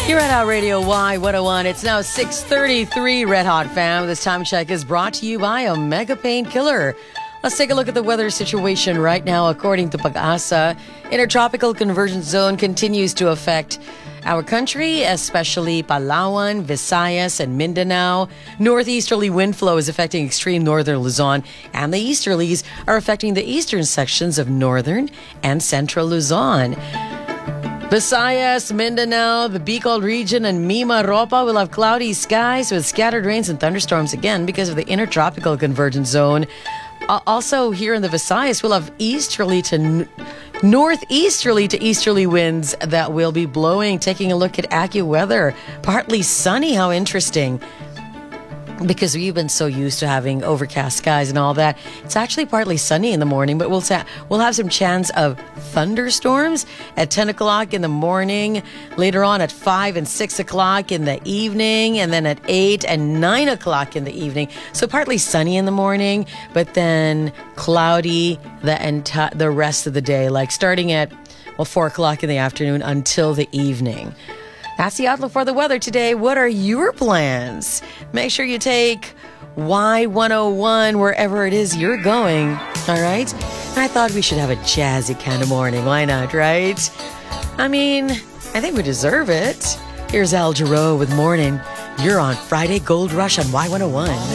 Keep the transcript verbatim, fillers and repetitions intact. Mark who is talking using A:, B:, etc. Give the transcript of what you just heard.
A: You're at our Radio Y one oh one. It's now six thirty-three, Red Hot fam. This time check is brought to you by Omega Painkiller. Let's take a look at the weather situation right now. According to Pag-asa, intertropical convergence zone continues to affect our country, especially Palawan, Visayas, and Mindanao. Northeasterly wind flow is affecting extreme northern Luzon, and the easterlies are affecting the eastern sections of northern and central Luzon. Visayas, Mindanao, the Bicol region, and Mimaropa will have cloudy skies with scattered rains and thunderstorms again because of the intertropical convergence zone. Uh, also, here in the Visayas, we'll have easterly to n- northeasterly to easterly winds that will be blowing. Taking a look at AccuWeather, partly sunny. How interesting. Because we've been so used to having overcast skies and all that. It's actually partly sunny in the morning, but we'll sa- we'll have some chance of thunderstorms at ten o'clock in the morning, later on at five and six o'clock in the evening, and then at eight and nine o'clock in the evening. So partly sunny in the morning, but then cloudy the enti- the rest of the day, like starting at, well, four o'clock in the afternoon until the evening. That's the outlook for the weather today. What are your plans? Make sure you take Y one oh one wherever it is you're going. All right? And I thought we should have a jazzy kind of morning. Why not, right? I mean, I think we deserve it. Here's Al Jarreau with Morning. You're on Friday Gold Rush on Y one oh one.